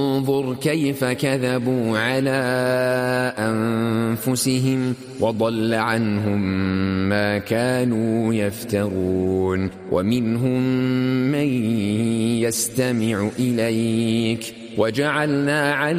انظر كيف كذبوا على أنفسهم وضل عنهم ما كانوا يفترون ومنهم من يستمع إليك وجعلنا على